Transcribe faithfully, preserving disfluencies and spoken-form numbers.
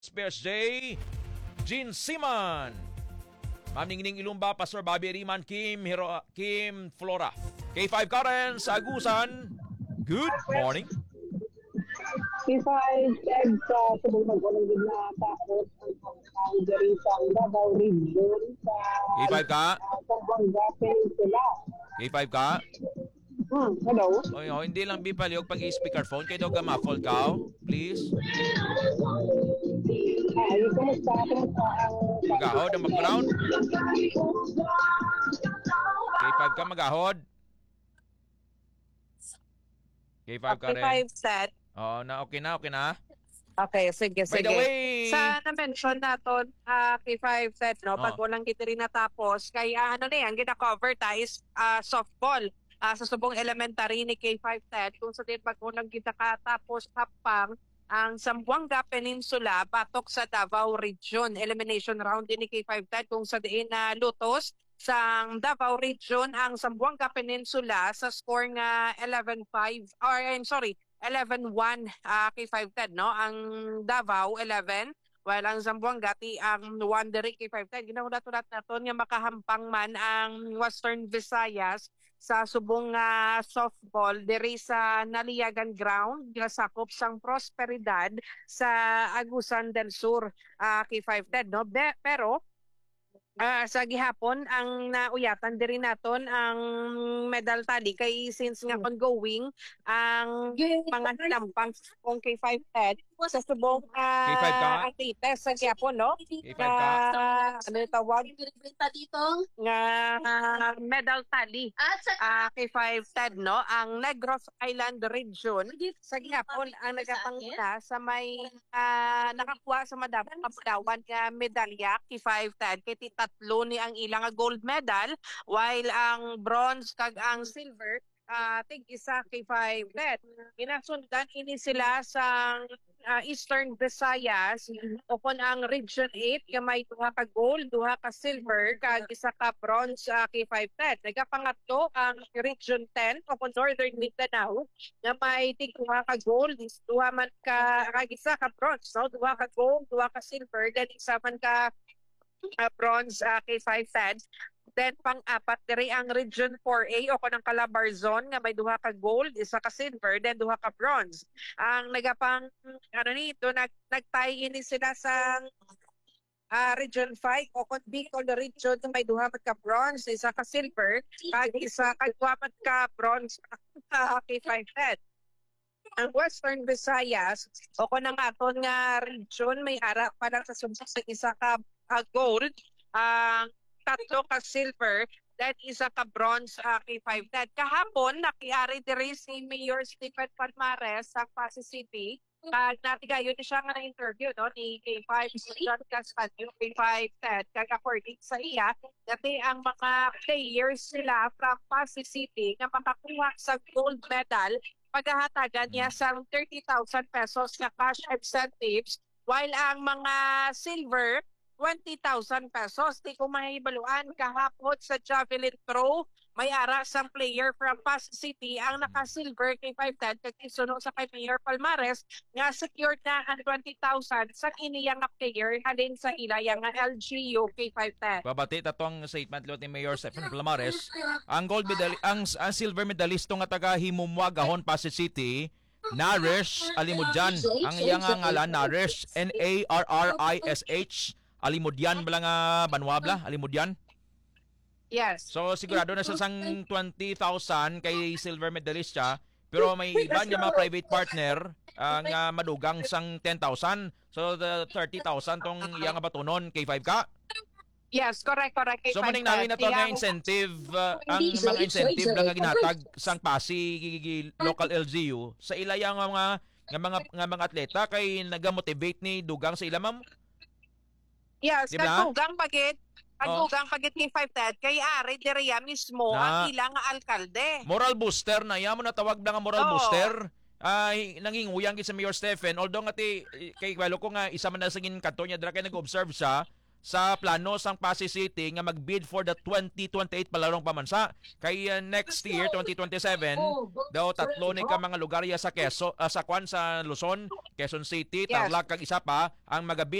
P S J, Jean Siman, Ma'am Ningning Ilumba, Pastor Bobby Riman, Kim, Hero, Kim Flora, K five Karen sa Agusan. Good morning. Kisay, Ted, sa subong mag-ulang din na takot ang diri sa Davao Region sa K five ka? Pampanga Peninsula. K five ka? Hmm, hello? Oy, oh, hindi lang bipaliog pag i-speakerphone. Kayo daw ga-muffle ka, please. Ay, kumusta? Kumusta ang... Magahod ang background. K five ka, magahod. K five ka Okay, rin. five set. Oh, na okay na, okay na. Okay, sige, By sige. the way, Sa na-mention natin, uh, K five set, no? Pag Oh. walang kita rin natapos, kay uh, ano na yan, gina-cover ta is uh, softball. Uh, sa subong elementary ni K five set, kung sa din pag walang kita katapos hapang, ang Zamboanga Peninsula batok sa Davao Region. Elimination round din ni K five set kung sa diin na lutos sa Davao Region ang Zamboanga Peninsula sa score nga eleven five or I'm sorry eleven one uh, K five ten no ang Davao eleven while ang Zamboanga ti ang one diri K five ten ginahulat-ulat naton nga makahampang man ang Western Visayas sa subong uh, softball diri sa Naliagan Ground nga sakop sang Prosperidad sa Agusan del Sur uh, K five ten no Be- pero Ah, sa gihapon ang nauyatan diri naton ang medal tally kay since nga ongoing ang mga lampang kung K five ten sa subong K five ka? uh, activities sa gihapon no K five ka? uh, ano yung tawag dito. nga uh, medal tally At sa uh, K five ten no ang Negros Island region sa gihapon ang nagapanguna sa may uh, nakakuha sa madabang kapudawan nga medalya K five ten kay ti tatlo ni ang ilang nga gold medal while ang bronze kag ang silver uh, tig isa K five ten ginasundan ini sila sa uh, Eastern Visayas o kon ang Region eight nga may duha ka gold, duha ka silver kag isa ka bronze uh, K five ten. Nagapangatlo ang Region ten o kon Northern Mindanao nga may tig duha ka gold, duha man ka kag isa ka bronze, no? Duha ka gold, duha ka silver, then isa man ka uh, bronze uh, K five ten. Then pang-apat diri ang Region four A o kanang Calabarzon nga may duha ka gold, isa ka silver, then duha ka bronze. Ang nagapang ano nito nag nagtay ini sila sa uh, Region five o kon Bicol Region nga may duha man ka bronze, isa ka silver, kag isa ka duha man ka bronze uh, K five ten. Ang Western Visayas o kon ang aton nga region may ara pa lang sa subsok sa isa ka uh, gold, ang tatlo ka silver, then isa ka bronze uh, K five ten. Kahapon, nakiari diri si Mayor Stephen Palmares sa Pasig City. Kag natigayon ni siya nga na-interview no, ni K five John Cascadio, K five ten. Kag according sa iya, dati ang mga players nila from Pasig City na makakuha sa gold medal, paghahatagan niya sa thirty thousand pesos na cash incentives, while ang mga silver, twenty thousand pesos. Di ko mahibaluan kahapon sa javelin throw. May ara sang player from Pasig City ang naka-silver K five ten kag isuno sa kay Mayor Palmares nga secured na ang twenty thousand sa iniyang nga player halin sa ilayang nga L G U K five ten. babati tatong statement lot ni Mayor Stephen Palmares. Ang gold medal, ang, ang silver medalisto nga taga Himumwag ahon Pasig City, Naresh Alimudjan. Ang iyang nga ngalan Naresh, N A R R I S H. Alimudyan bala nga banwabla, Alimudyan. Yes. So sigurado na sa sang twenty thousand kay silver medalist siya, pero may iba niya mga private partner ang uh, madugang sang ten thousand. So the thirty thousand tong iyang nga batunon K five ka. Yes, correct, correct. K So five maning namin na to nga Tiyang- incentive, uh, ang mga incentive lang nga ginatag sang Pasig local L G U sa ilayang nga mga nga mga nga mga atleta kay nagamotivate ni dugang sa ila ma'am. Yes, Di ba? kagugang pagit, kagugang pagit K five ten kay ari diriya mismo Na. ang ilang nga alkalde. Moral booster na yamo na tawag na nga moral Oo. booster. Ay nanginguyang gid sa Mayor Stephen, although nga ti kay walo ko nga isa man na sa gin kanto niya dra kay nag-observe siya sa plano sang Pasig City nga mag-bid for the twenty twenty-eight palarong pamansa. Kay uh, next year twenty twenty-seven daw tatlo ni ka mga lugar ya sa Quezon, uh, sa Kwan sa Luzon, Quezon City, Yes. Tarlac kag isa pa ang mag